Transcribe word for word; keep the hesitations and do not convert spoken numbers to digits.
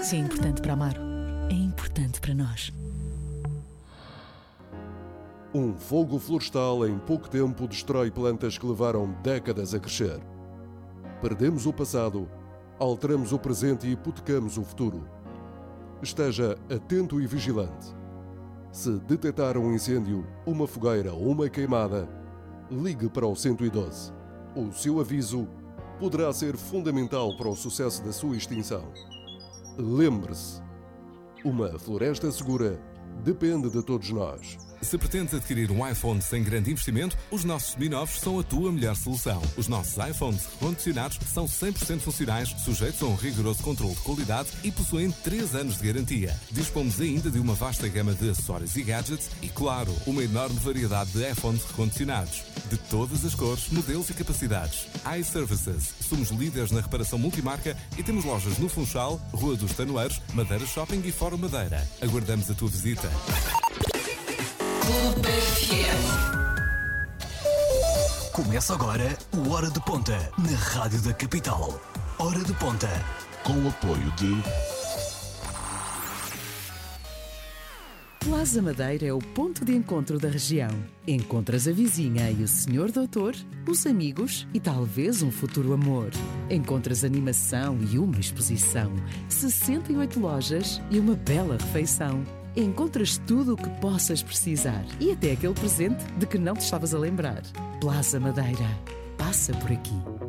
Se é importante para Amaro, é importante para nós. Um fogo florestal em pouco tempo destrói plantas que levaram décadas a crescer. Perdemos o passado, alteramos o presente e hipotecamos o futuro. Esteja atento e vigilante. Se detectar um incêndio, uma fogueira ou uma queimada, ligue para o cento e doze. O seu aviso poderá ser fundamental para o sucesso da sua extinção. Lembre-se, uma floresta segura depende de todos nós. Se pretendes adquirir um iPhone sem grande investimento, os nossos seminovos são a tua melhor solução. Os nossos iPhones recondicionados são cem por cento funcionais, sujeitos a um rigoroso controle de qualidade e possuem três anos de garantia. Dispomos ainda de uma vasta gama de acessórios e gadgets e, claro, uma enorme variedade de iPhones recondicionados. De todas as cores, modelos e capacidades. iServices. Somos líderes na reparação multimarca e temos lojas no Funchal, Rua dos Tanoeiros, Madeira Shopping e Fórum Madeira. Aguardamos a tua visita. Começa agora o Hora de Ponta, na Rádio da Capital. Hora de Ponta. Com o apoio de... Plaza Madeira é o ponto de encontro da região. Encontras a vizinha e o senhor doutor, os amigos e talvez um futuro amor. Encontras animação e uma exposição, sessenta e oito lojas e uma bela refeição. Encontras tudo o que possas precisar e até aquele presente de que não te estavas a lembrar. Plaza Madeira. Passa por aqui.